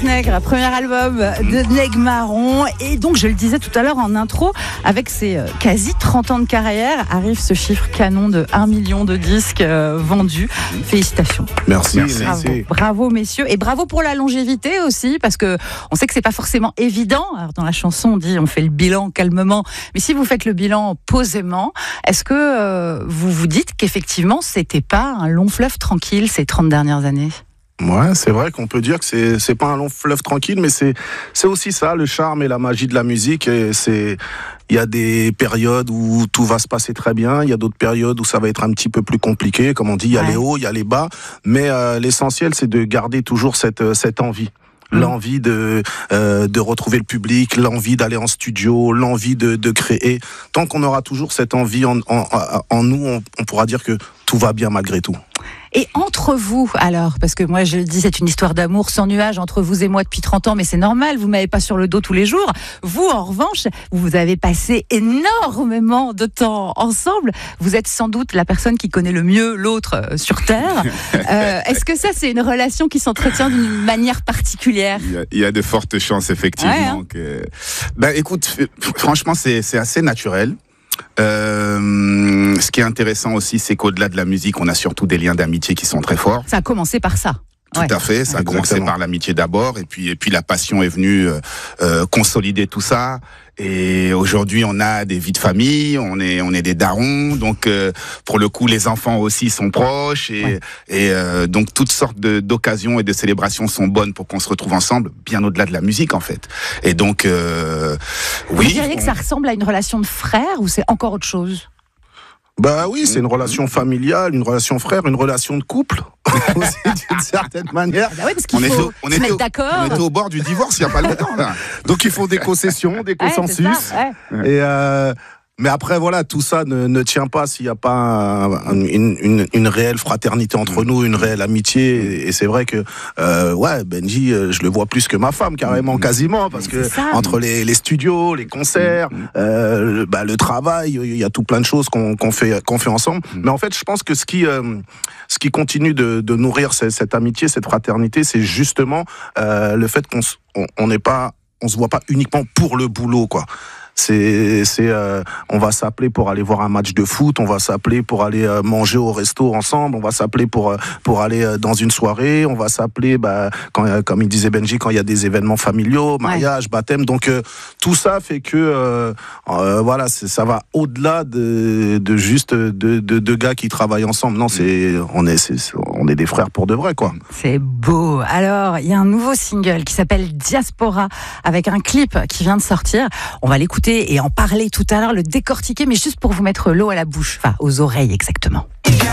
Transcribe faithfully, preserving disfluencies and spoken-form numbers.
Nègre, premier album de Nègre Marron. Et donc, je le disais tout à l'heure en intro, avec ses quasi trente ans de carrière, arrive ce chiffre canon de un million de disques euh, vendus. Félicitations. Merci. Bravo, merci. bravo, messieurs. Et bravo pour la longévité aussi, parce que on sait que c'est pas forcément évident. Alors, dans la chanson, on dit on fait le bilan calmement. Mais si vous faites le bilan posément, est-ce que euh, vous vous dites qu'effectivement, c'était pas un long fleuve tranquille ces trente dernières années ? Ouais, c'est vrai qu'on peut dire que c'est c'est pas un long fleuve tranquille, mais c'est c'est aussi ça, le charme et la magie de la musique. Et c'est il y a des périodes où tout va se passer très bien, il y a d'autres périodes où ça va être un petit peu plus compliqué. Comme on dit, il y a ouais. les hauts, il y a les bas, mais euh, l'essentiel c'est de garder toujours cette cette envie. L'envie de euh, de retrouver le public, l'envie d'aller en studio, l'envie de de créer. Tant qu'on aura toujours cette envie en en, en nous, on, on pourra dire que tout va bien malgré tout. Et entre vous, alors, parce que moi je le dis, c'est une histoire d'amour sans nuage entre vous et moi depuis trente ans, mais c'est normal, vous m'avez pas sur le dos tous les jours. Vous, en revanche, vous avez passé énormément de temps ensemble. Vous êtes sans doute la personne qui connaît le mieux l'autre sur Terre. Euh, est-ce que ça, c'est une relation qui s'entretient d'une manière particulière ? Il y a, il y a de fortes chances, effectivement. Ouais, hein. que... Ben, écoute, franchement, c'est, c'est assez naturel. Euh, ce qui est intéressant aussi, c'est qu'au-delà de la musique, on a surtout des liens d'amitié qui sont très forts. Ça a commencé par ça. Tout ouais. à fait, ça a Exactement. commencé par l'amitié d'abord, et puis et puis la passion est venue euh, euh, consolider tout ça. Et aujourd'hui, on a des vies de famille, on est on est des darons, donc euh, pour le coup, les enfants aussi sont proches, et ouais. et euh, donc toutes sortes de, d'occasions et de célébrations sont bonnes pour qu'on se retrouve ensemble, bien au-delà de la musique en fait. Et donc euh, oui. Vous diriez on... que ça ressemble à une relation de frère ou c'est encore autre chose ? Bah oui, c'est une relation familiale, une relation frère, une relation de couple aussi d'une certaine manière. Ah bah oui, parce qu'il on faut était, on se mettre d'accord. On était au bord du divorce il y a pas longtemps là. Donc il faut des concessions, des consensus. Ouais, c'est ça, ouais. Et euh, mais après voilà, tout ça ne, ne tient pas s'il n'y a pas un, une, une, une réelle fraternité entre nous, une réelle amitié. Et c'est vrai que euh, ouais, Benji, je le vois plus que ma femme carrément, quasiment, parce que entre les, les studios, les concerts, euh, le, bah, le travail, il y a tout plein de choses qu'on, qu'on fait qu'on fait ensemble. Mais en fait, je pense que ce qui euh, ce qui continue de, de nourrir cette, cette amitié, cette fraternité, c'est justement euh, le fait qu'on on, on n'est pas, on se voit pas uniquement pour le boulot, quoi. C'est, c'est, euh, on va s'appeler pour aller voir un match de foot, on va s'appeler pour aller euh, manger au resto ensemble, on va s'appeler pour euh, pour aller euh, dans une soirée, on va s'appeler, bah, quand, euh, comme il disait Benji, quand il y a des événements familiaux, mariage, ouais. baptême. Donc euh, tout ça fait que euh, euh, voilà, c'est, ça va au-delà de, de juste de, de, de gars qui travaillent ensemble. Non, c'est, on est, c'est, on est des frères pour de vrai, quoi. C'est beau. Alors, il y a un nouveau single qui s'appelle Diaspora avec un clip qui vient de sortir. On va l'écouter et en parler tout à l'heure, le décortiquer, mais juste pour vous mettre l'eau à la bouche, enfin aux oreilles exactement.